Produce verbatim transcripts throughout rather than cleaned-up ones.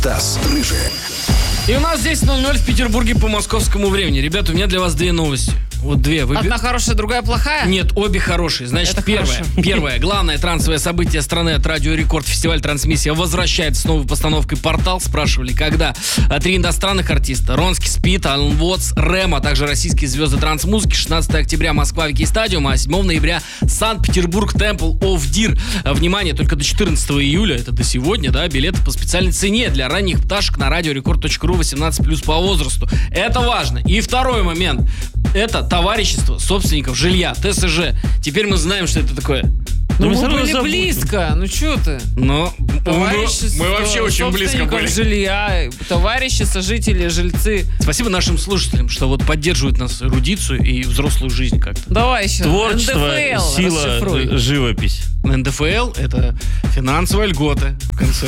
Стас Рыжий. И у нас здесь ноль ноль в Петербурге по московскому времени. Ребята, у меня для вас две новости. Вот две. Вы... Одна хорошая, другая плохая? Нет, обе хорошие. Значит, Это первое. хорошо. Первое. Главное трансовое событие страны от Радио Рекорд. Фестиваль «Трансмиссия» возвращается с новой постановкой «Портал». Спрашивали, когда. А три иностранных артиста. Ронский, Спид, Алан Уотс, Рэм, а также российские звезды транс-музыки. шестнадцатого октября Москва, Вики Стадиум, а седьмого ноября Санкт-Петербург, Темпл оф Дир. Внимание, только до четырнадцатого июля, это до сегодня, да, билеты по специальной цене для ранних пташек на радиорекорд точка ру, восемнадцать плюс по возрасту. Это важно. И второй момент. Это товарищество собственников жилья, Тэ Эс Жэ. Теперь мы знаем, что это такое. Ну, мы, мы были близко, ну что ты? Но Товарищество мы вообще очень близко были. Жилья, товарищи, сожители, жильцы. Спасибо нашим слушателям, что вот поддерживают нас эрудицию и взрослую жизнь как-то. Давай еще. Творчество, эн дэ эф эл сила, расшифруй. живопись. эн дэ эф эл — это финансовая льгота в конце.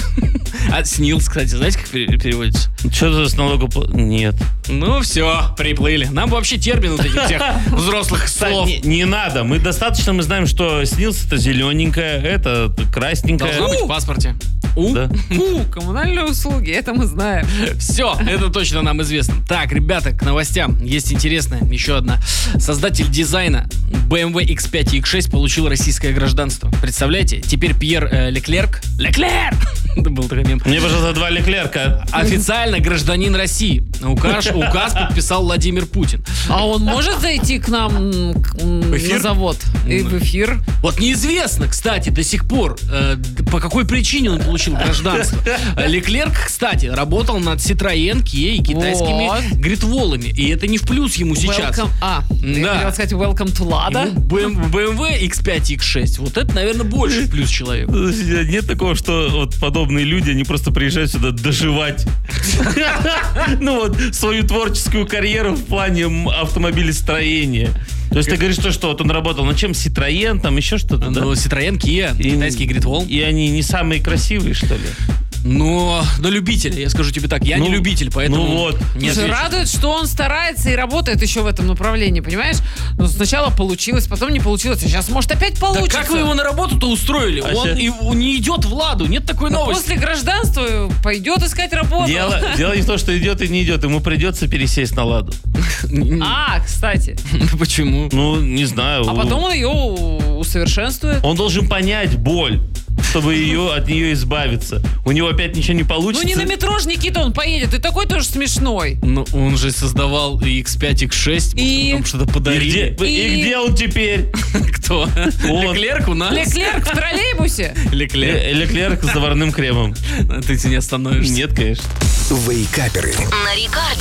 А СНИЛС, кстати, знаете, как переводится? Что за с налогопл... Нет. Ну все, приплыли. Нам вообще термин вот этих всех взрослых Кстати, слов. не, не надо. Мы достаточно, мы знаем, что СНИЛС это зелененькая, это красненькая. Должна быть в паспорте. У? Да. Фу, коммунальные услуги, это мы знаем. Все, это точно нам известно. Так, ребята, к новостям. Есть интересная, еще одна. Создатель дизайна бэ эм вэ икс пять и икс шесть получил российское гражданство. Представляете? Теперь Пьер э, Леклерк. Леклер! Это был такой мем. Мне, пожалуйста, два Леклерка. Официально гражданин России. Указ, указ подписал Владимир Путин. А он может зайти к нам м, к- м, эфир? на завод и в эфир? Вот неизвестно, кстати, до сих пор, э, по какой причине он получил гражданство. Леклерк, кстати, работал над Citroёn, Kia и китайскими Вот. гритволами. И это не в плюс ему сейчас. Welcome, а, я Да. хотела сказать welcome to Lada. Ему бэ эм вэ икс пять и икс шесть. Вот это, наверное, больше в плюс человеку. Нет такого, что вот подобные люди, они просто приезжают сюда доживать. Ну вот, свою творческую карьеру в плане м, автомобилестроения. То есть ты говоришь, что, что вот он работал над чем? Citroёn, там еще что-то, да? Ну, Citroёn, Kia, И- китайский гритвол. И они не самые красивые, что ли? Но на любителя, я скажу тебе так, я не Ну, любитель, поэтому... ну вот. не Слушай, отвечу. радует, что он старается и работает еще в этом направлении, понимаешь? Ну, сначала получилось, потом не получилось, а сейчас, может, опять Да получится. как вы его на работу-то устроили? А Он щас- и, он не идет в Ладу, нет такой Но новости. после гражданства пойдет искать работу. Дело, дело не в том, что идет и не идет. Ему придется пересесть на ладу. А, кстати. Почему? Ну, не знаю. А потом он ее у- усовершенствует. Он должен понять боль, чтобы ее, от нее избавиться. У него опять ничего не получится. Ну не на метро ж, Никита, он поедет. Ты такой тоже смешной. Ну, он же создавал и икс пять, икс шесть, И? может, там что-то И подарили. где, и И- где он теперь? Кто? Он. Леклерк у нас? Леклерк в троллейбусе. Леклерк. Ле- Леклерк с заварным кремом. Ты не остановишься. Нет, конечно. Вейкаперы. На Рекорде.